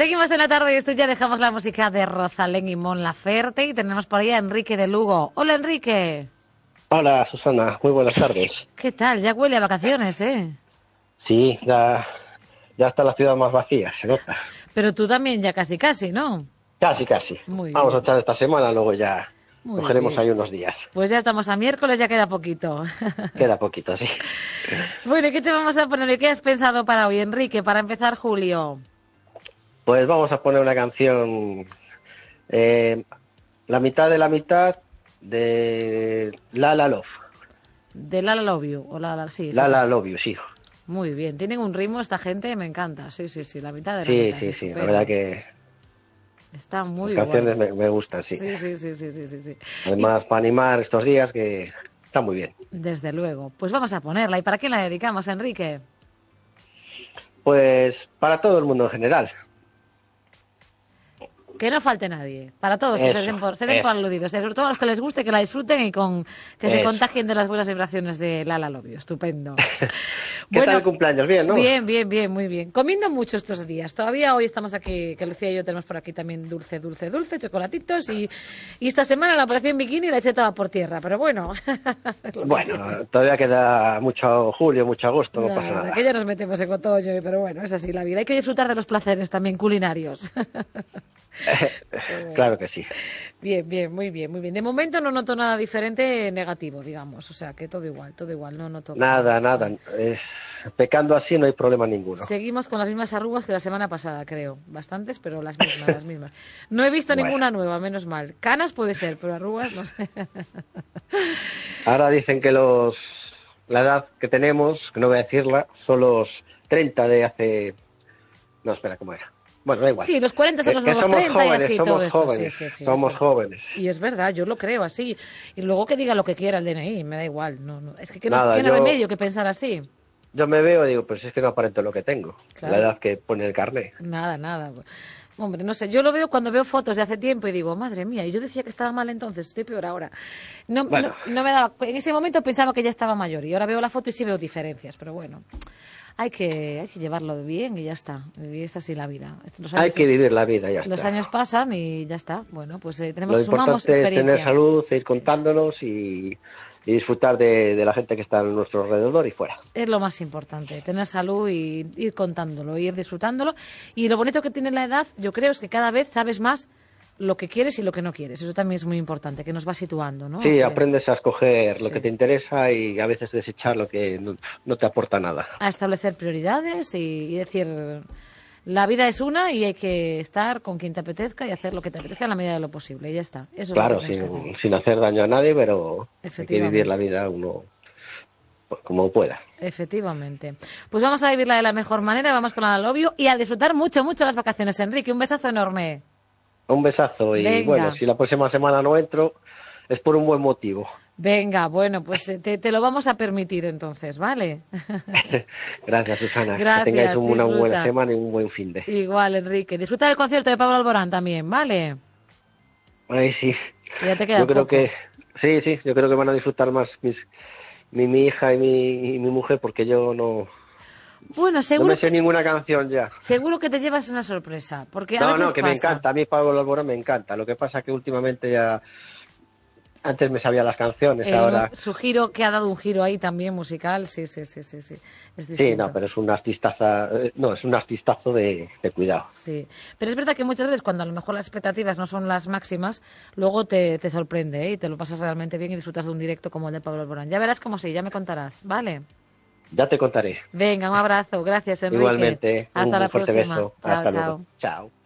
Seguimos en la tarde y esto ya dejamos la música de Rosalén y Mon Laferte y tenemos por ahí a Enrique de Lugo. Hola, Enrique. Hola, Susana. Muy buenas tardes. ¿Qué tal? Ya huele a vacaciones, ¿eh? Sí, ya está la ciudad más vacía, se nota. Pero tú también ya casi, ¿no? Casi. Muy Vamos a bien. echar esta semana, luego ya Muy cogeremos bien. ahí unos días. Pues ya estamos a miércoles, ya queda poquito. Queda poquito, sí. Bueno, ¿y qué te vamos a poner? ¿Qué has pensado para hoy, Enrique, para empezar julio? Pues vamos a poner una canción, la mitad de la mitad de La La Love. De La La Love You, o La La, sí. La La Love You, sí. Muy bien, tienen un ritmo esta gente, me encanta. Sí, la mitad de la Sí, mitad. sí, Estupendo. la verdad que Está muy las guay. canciones me gustan, sí. Sí. Además, para animar estos días, que está muy bien. Desde luego. Pues vamos a ponerla. ¿Y para quién la dedicamos, Enrique? Pues para todo el mundo en general. Que no falte nadie. Para todos, que se den por aludidos. Sobre todo a los que les guste, que la disfruten y que se contagien de las buenas vibraciones de La La Love You. Estupendo. ¿Qué tal el cumpleaños? Bien, ¿no? Bien, muy bien. Comiendo mucho estos días. Todavía hoy estamos aquí, que Lucía y yo tenemos por aquí también dulce, chocolatitos. Y esta semana la operación bikini la eché toda por tierra. Pero bueno. Bueno, todavía queda mucho julio, mucho agosto, no pasa nada. Que ya nos metemos en otoño, pero bueno, es así la vida. Hay que disfrutar de los placeres también culinarios. Claro que sí. Bien, muy bien. De momento no noto nada diferente negativo, digamos. O sea, que todo igual, no noto nada. Pecando así no hay problema ninguno. Seguimos con las mismas arrugas que la semana pasada, creo. Bastantes, pero las mismas. No he visto ninguna nueva, menos mal. Canas puede ser, pero arrugas no sé. Ahora dicen que la edad que tenemos, que no voy a decirla, son los 30 de hace... No, espera, ¿cómo era? Bueno, da igual. Sí, los 40 son los nuevos 30 jóvenes, y así todo esto. Jóvenes, sí, somos jóvenes. Y es verdad, yo lo creo así. Y luego que diga lo que quiera el DNI, me da igual. No. Es que Nada, no tiene remedio que pensar así. Yo me veo y digo, pues es que no aparento lo que tengo. Claro. La edad que pone el carné. Nada. Hombre, no sé, yo lo veo cuando veo fotos de hace tiempo y digo, madre mía, y yo decía que estaba mal entonces, estoy peor ahora. No me daba, en ese momento pensaba que ya estaba mayor y ahora veo la foto y sí veo diferencias, pero bueno. Hay que llevarlo bien y ya está. Y es así la vida. Hay que vivir la vida, ya está. Los años pasan y ya está. Bueno, pues sumamos experiencia. Es tener salud, ir contándonos y disfrutar de la gente que está a nuestro alrededor y fuera. Es lo más importante, tener salud y ir contándolo, ir disfrutándolo. Y lo bonito que tiene la edad, yo creo, es que cada vez sabes más lo que quieres y lo que no quieres. Eso también es muy importante, que nos va situando, ¿no? Sí, aprendes a escoger lo que te interesa y a veces desechar lo que no te aporta nada. A establecer prioridades y decir, la vida es una y hay que estar con quien te apetezca y hacer lo que te apetezca en la medida de lo posible. Y ya está. Eso claro, es lo que sin hacer daño a nadie, pero hay que vivir la vida uno como pueda. Efectivamente. Pues vamos a vivirla de la mejor manera, vamos con la Love You y a disfrutar mucho las vacaciones. Enrique, un besazo enorme. Un besazo y Venga. bueno, si la próxima semana no entro es por un buen motivo. Venga, bueno, pues te lo vamos a permitir entonces, ¿vale? Gracias, Susana. Gracias, que tengáis una disfruta. buena semana y un buen fin de. Igual, Enrique. Disfruta del concierto de Pablo Alborán también, ¿vale? Ay, sí. Ya te queda yo creo poco. que sí, yo creo que van a disfrutar más mi hija y mi mujer porque yo no... Bueno, seguro no me sé ninguna canción ya. Seguro que te llevas una sorpresa, porque a veces que pasa. me encanta, a mí Pablo Alborán me encanta. Lo que pasa es que últimamente ya... Antes me sabía las canciones, ahora... Su giro, que ha dado un giro ahí también musical, sí. Es distinto. Sí, no, pero es un artistazo de cuidado. Sí, pero es verdad que muchas veces cuando a lo mejor las expectativas no son las máximas, luego te sorprende, ¿eh? Y te lo pasas realmente bien y disfrutas de un directo como el de Pablo Alborán. Ya verás cómo sí, ya me contarás, ¿vale? Ya te contaré. Venga, un abrazo, gracias, Enrique. Igualmente, Hasta la fuerte próxima. beso. Chao, Hasta chao. luego. Chao.